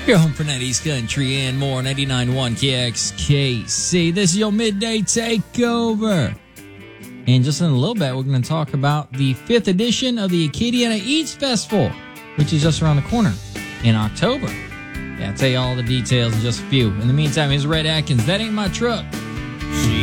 Your home for 90s country and more. 99.1 KXKC. This is your midday takeover. And just in a little bit, we're going to talk about the 5th edition of the Acadiana Eats Festival, which is just around the corner in October. Yeah, I'll tell you all the details in just a few. In the meantime, here's Red Atkins. That Ain't My Truck.